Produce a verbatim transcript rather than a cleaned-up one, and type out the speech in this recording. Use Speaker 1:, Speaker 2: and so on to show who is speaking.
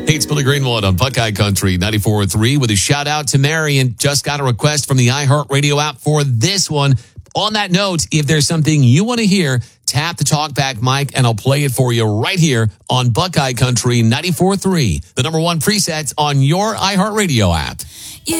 Speaker 1: Hey, it's Billy Greenwood on Buckeye Country ninety-four point three with a shout out to Mary, and just got a request from the iHeartRadio app for this one. On that note, if there's something you want to hear, tap the talkback mic and I'll play it for you right here on Buckeye Country ninety-four point three, the number one preset on your iHeartRadio app.